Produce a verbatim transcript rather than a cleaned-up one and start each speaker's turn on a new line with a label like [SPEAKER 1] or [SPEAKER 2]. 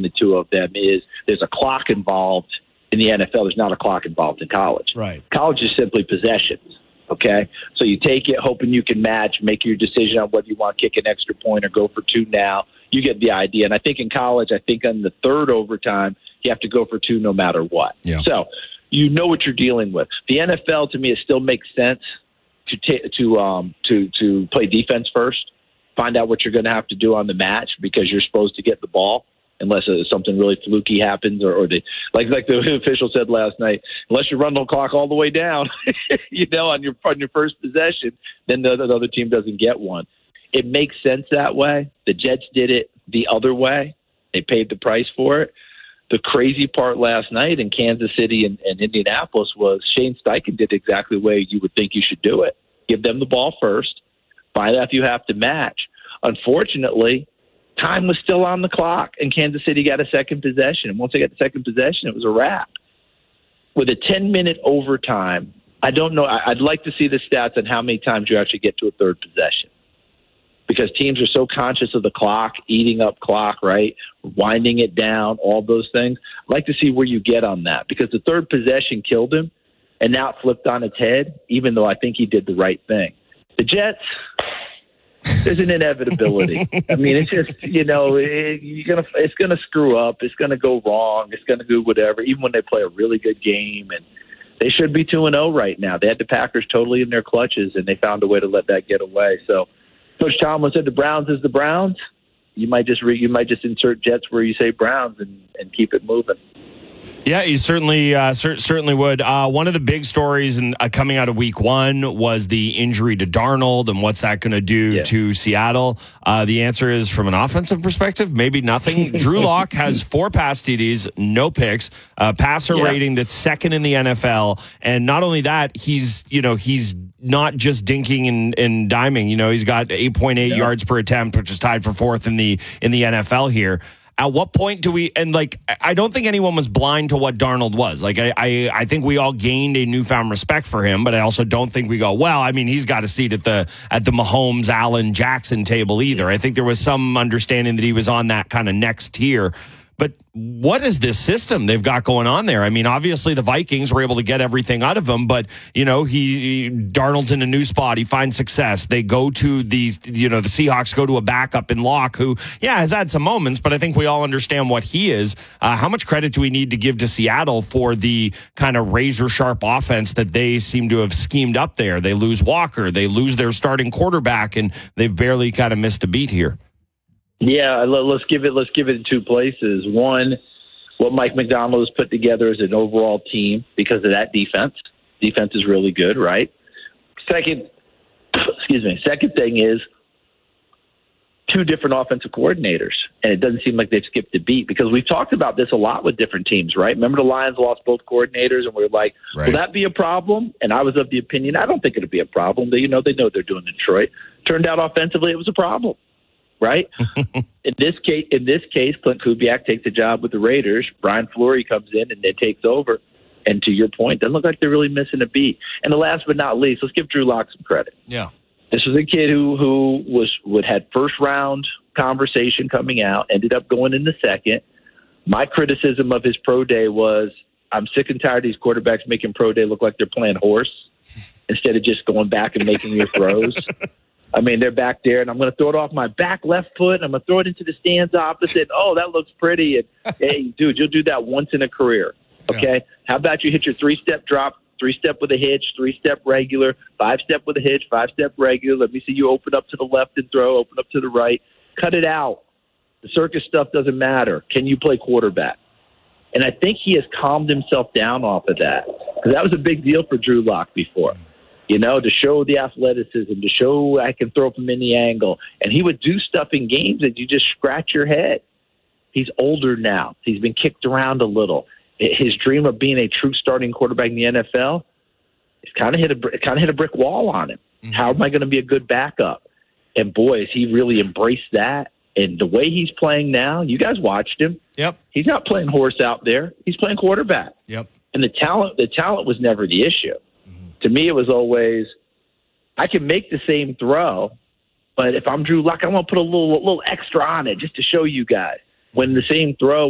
[SPEAKER 1] between the two of them is there's a clock involved in the N F L. There's not a clock involved in college.
[SPEAKER 2] Right.
[SPEAKER 1] College is simply possessions. Okay, so you take it, hoping you can match, make your decision on whether you want to kick an extra point or go for two now. You get the idea. And I think in college, I think on the third overtime, you have to go for two no matter what.
[SPEAKER 2] Yeah.
[SPEAKER 1] So you know what you're dealing with. The N F L, to me, it still makes sense to ta- to um to to play defense first, find out what you're going to have to do on the match because you're supposed to get the ball. Unless uh, something really fluky happens, or, or they, like like the official said last night, unless you run the clock all the way down, you know, on your on your first possession, then the, the other team doesn't get one. It makes sense that way. The Jets did it the other way. They paid the price for it. The crazy part last night in Kansas City and, and Indianapolis was Shane Steichen did exactly the way you would think you should do it. Give them the ball first. Find out if you have to match. Unfortunately, time was still on the clock, and Kansas City got a second possession. And once they got the second possession, it was a wrap. With a ten-minute overtime, I don't know. I'd like to see the stats on how many times you actually get to a third possession because teams are so conscious of the clock, eating up clock, right, winding it down, all those things. I'd like to see where you get on that because the third possession killed him, and now it flipped on its head, even though I think he did the right thing. The Jets – there's an inevitability. I mean, it's just, you know, it, you're gonna, it's going to screw up. It's going to go wrong. It's going to do whatever, even when they play a really good game. And they should be two and oh right now. They had the Packers totally in their clutches, and they found a way to let that get away. So Coach Tomlin said the Browns is the Browns. You might just re, you might just insert Jets where you say Browns and, and keep it moving.
[SPEAKER 2] Yeah, he certainly uh, cer- certainly would. Uh, one of the big stories in, uh, coming out of week one was the injury to Darnold and what's that going to do yeah. to Seattle. Uh, the answer is, from an offensive perspective, maybe nothing. Drew Lock has four pass T Ds, no picks, uh, passer yeah. rating that's second in the N F L. And not only that, he's, you know, he's not just dinking and, and diming. You know, he's got eight point eight yeah. yards per attempt, which is tied for fourth in the in the N F L here. At what point do we, and like, I don't think anyone was blind to what Darnold was. Like, I, I, I think we all gained a newfound respect for him, but I also don't think we go, well, I mean, he's got a seat at the, at the Mahomes, Allen, Jackson table either. I think there was some understanding that he was on that kind of next tier. But what is this system they've got going on there? I mean, obviously the Vikings were able to get everything out of him, but, you know, he, Darnold's in a new spot. He finds success. They go to these, you know, the Seahawks go to a backup in Locke who, yeah, has had some moments, but I think we all understand what he is. Uh, how much credit do we need to give to Seattle for the kind of razor sharp offense that they seem to have schemed up there? They lose Walker. They lose their starting quarterback, and they've barely kind of missed a beat here.
[SPEAKER 1] Yeah, let's give it. Let's give it in two places. One, what Mike McDonald has put together as an overall team because of that defense. Defense is really good, right? Second, excuse me. Second thing is two different offensive coordinators, and it doesn't seem like they've skipped a beat because we've talked about this a lot with different teams, right? Remember the Lions lost both coordinators, and we were like, right. will that be a problem? And I was of the opinion, I don't think it'll be a problem. They, you know, they know what they're doing in Detroit. Turned out offensively, it was a problem. Right? in this case, in this case, Clint Kubiak takes a job with the Raiders. Brian Fleury comes in and then takes over. And to your point, doesn't look like they're really missing a beat. And the last but not least, let's give Drew Lock some credit.
[SPEAKER 2] Yeah,
[SPEAKER 1] this was a kid who who was would had first round conversation coming out, ended up going in the second. My criticism of his pro day was, I'm sick and tired of these quarterbacks making pro day look like they're playing horse instead of just going back and making your throws. I mean, they're back there, and I'm going to throw it off my back left foot, and I'm going to throw it into the stands opposite. Oh, that looks pretty. And, hey, dude, you'll do that once in a career, okay? Yeah. How about you hit your three-step drop, three-step with a hitch, three-step regular, five-step with a hitch, five-step regular. Let me see you open up to the left and throw, open up to the right. Cut it out. The circus stuff doesn't matter. Can you play quarterback? And I think he has calmed himself down off of that because that was a big deal for Drew Lock before. You know, to show the athleticism, to show I can throw from any angle. And he would do stuff in games that you just scratch your head. He's older now. He's been kicked around a little. His dream of being a true starting quarterback in the N F L, it's kind of hit a kind of hit a brick wall on him. Mm-hmm. How am I going to be a good backup? And boy, has he really embraced that. And the way he's playing now, you guys watched him.
[SPEAKER 2] Yep.
[SPEAKER 1] He's not playing horse out there. He's playing quarterback.
[SPEAKER 2] Yep.
[SPEAKER 1] And the talent, the talent was never the issue. To me, it was always, I can make the same throw, but if I'm Drew Lock, I want to put a little little extra on it just to show you guys. When the same throw